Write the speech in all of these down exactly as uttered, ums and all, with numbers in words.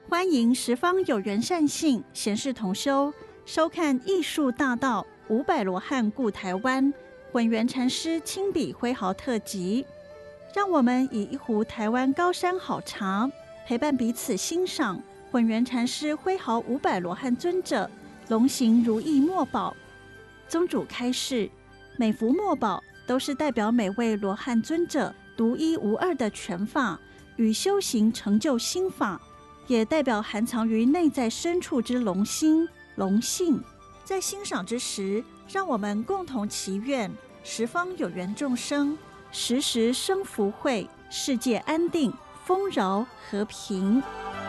欢迎十方有缘善信贤士同修收看艺术大道五百罗汉顾台湾混元禅师亲笔挥毫特辑，让我们以一壶台湾高山好茶，陪伴彼此欣赏混元禅师挥毫五百罗汉尊者龙行如意墨宝。宗主开示，每幅墨宝都是代表每位罗汉尊者独一无二的权法与修行成就心法，也代表含藏于内在深处之龙心龙性。在欣赏之时，让我们共同祈愿十方有缘众生时时生福慧，世界安定丰饶和平。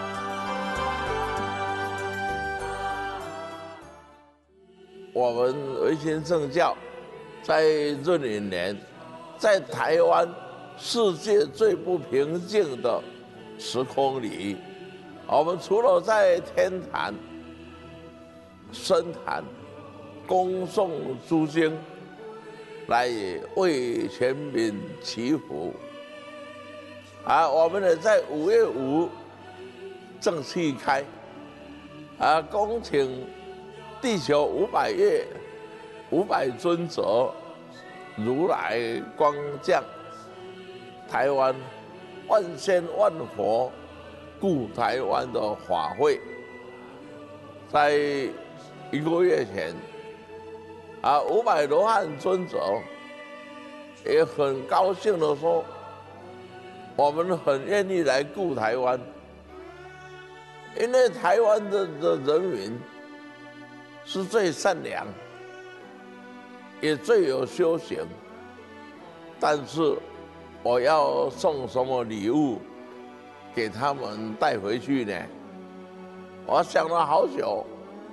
我们维新正教在闰年年，在台湾世界最不平静的时空里，我们除了在天坛深坛恭诵诸经，来为全民祈福，啊，我们呢在五月五正气开，啊，恭请地球五百月五百尊者如来光降台湾，万仙万佛顾台湾的法会，在一个月前，啊，五百罗汉尊者也很高兴的说，我们很愿意来顾台湾，因为台湾的的人民是最善良，也最有修行。但是我要送什么礼物给他们带回去呢？我想了好久。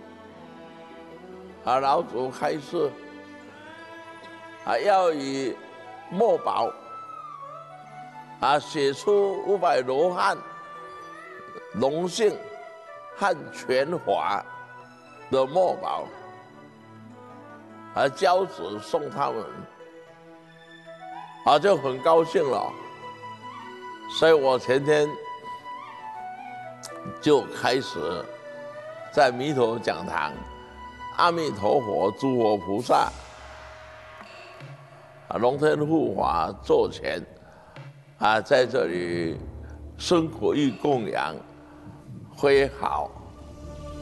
啊，老祖开示，啊，要以墨宝，啊，写出五百罗汉龙性和权法的墨宝，啊，交子送他们，啊，就很高兴了。所以我前天就开始在弥陀讲堂。阿弥陀佛，诸佛菩萨，啊，龙天护法座前，啊，在这里生活与供养，挥毫，